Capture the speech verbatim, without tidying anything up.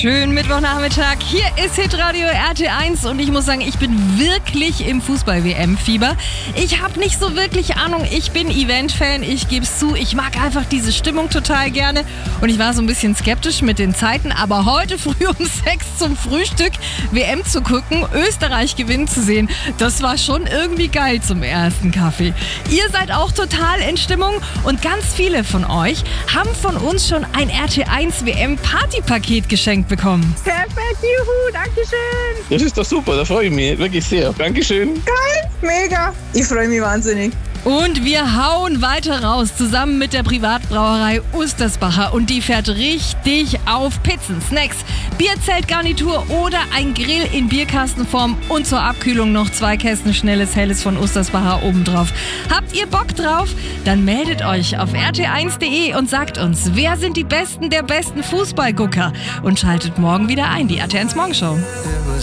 Schönen Mittwochnachmittag, hier ist Hitradio R T eins und ich muss sagen, ich bin wirklich im Fußball-W M-Fieber. Ich habe nicht so wirklich Ahnung, ich bin Event-Fan, ich gebe es zu, ich mag einfach diese Stimmung total gerne und ich war so ein bisschen skeptisch mit den Zeiten, aber heute früh um sechs zum Frühstück W M zu gucken, Österreich gewinnen zu sehen, das war schon irgendwie geil zum ersten Kaffee. Ihr seid auch total in Stimmung und ganz viele von euch haben von uns schon ein R T eins W M-Partypaket geschenkt bekommen. Perfekt, juhu, dankeschön. Das ist doch super, da freue ich mich wirklich sehr. Dankeschön. Geil, mega. Ich freue mich wahnsinnig. Und wir hauen weiter raus, zusammen mit der Privatbrauerei Ustersbacher. Und die fährt richtig auf Pizzen, Snacks, Bierzeltgarnitur oder ein Grill in Bierkastenform. Und zur Abkühlung noch zwei Kästen schnelles Helles von Ustersbacher obendrauf. Habt ihr Bock drauf? Dann meldet euch auf r t eins punkt d e und sagt uns, wer sind die Besten der besten Fußballgucker? Und schaltet morgen wieder ein, die R T eins Morgenshow.